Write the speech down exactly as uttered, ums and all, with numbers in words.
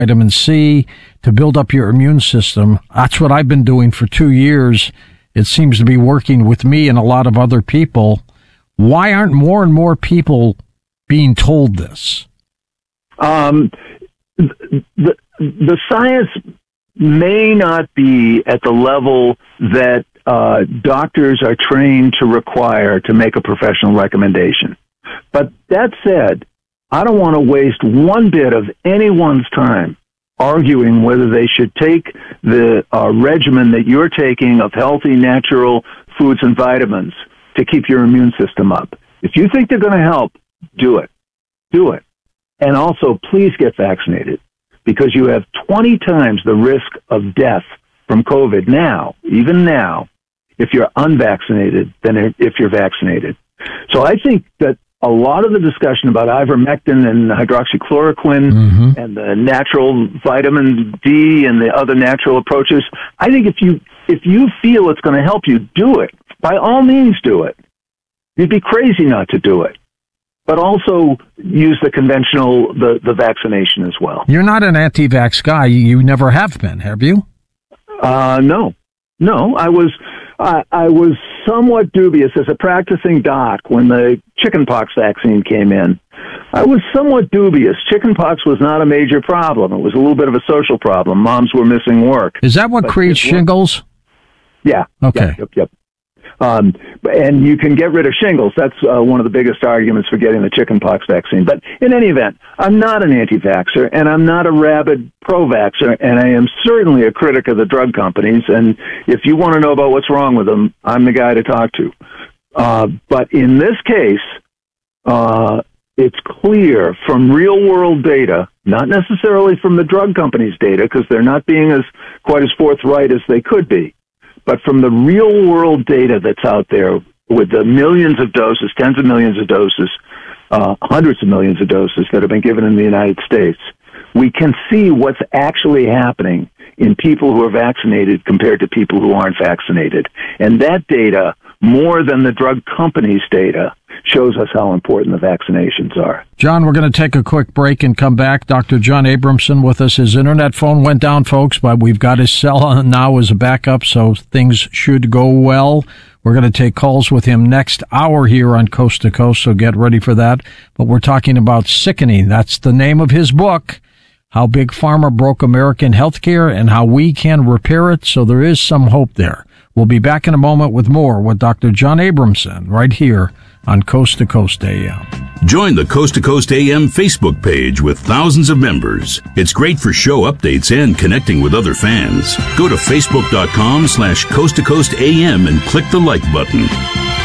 vitamin C to build up your immune system. That's what I've been doing for two years. It seems to be working with me and a lot of other people. Why aren't more and more people being told this? Um, the, the science may not be at the level that uh, doctors are trained to require to make a professional recommendation. But that said, I don't want to waste one bit of anyone's time arguing whether they should take the uh, regimen that you're taking of healthy, natural foods and vitamins to keep your immune system up. If you think they're going to help, do it. Do it. And also, please get vaccinated, because you have twenty times the risk of death from COVID now, even now, if you're unvaccinated than if you're vaccinated. So I think that a lot of the discussion about ivermectin and hydroxychloroquine mm-hmm. and the natural vitamin D and the other natural approaches, I think if you if you feel it's going to help you, do it. By all means, do it. You'd be crazy not to do it. But also use the conventional, the, the vaccination as well. You're not an anti-vax guy. You never have been, have you? Uh, no. No, I was... I, I was somewhat dubious as a practicing doc when the chickenpox vaccine came in. I was somewhat dubious. Chickenpox was not a major problem. It was a little bit of a social problem. Moms were missing work. Is that what but creates shingles? Yeah. Okay. Yep, yep, yep. Um, and you can get rid of shingles. That's uh, one of the biggest arguments for getting the chickenpox vaccine. But in any event, I'm not an anti-vaxxer, and I'm not a rabid pro-vaxxer, and I am certainly a critic of the drug companies. And if you want to know about what's wrong with them, I'm the guy to talk to. Uh, but in this case, uh, it's clear from real-world data, not necessarily from the drug companies' data, because they're not being as quite as forthright as they could be, but from the real-world data that's out there with the millions of doses, tens of millions of doses, uh, hundreds of millions of doses that have been given in the United States, we can see what's actually happening in people who are vaccinated compared to people who aren't vaccinated. And that data, more than the drug companies' data, shows us how important the vaccinations are. John, we're going to take a quick break and come back. Doctor John Abramson with us. His internet phone went down, folks, but we've got his cell on now as a backup, so things should go well. We're going to take calls with him next hour here on Coast to Coast, so get ready for that. But we're talking about Sickening. That's the name of his book, How Big Pharma Broke American Healthcare and How We Can Repair It. So there is some hope there. We'll be back in a moment with more with Doctor John Abramson right here on Coast to Coast A M. Join the Coast to Coast A M Facebook page with thousands of members. It's great for show updates and connecting with other fans. Go to facebook.com slash Coast to Coast AM and click the like button.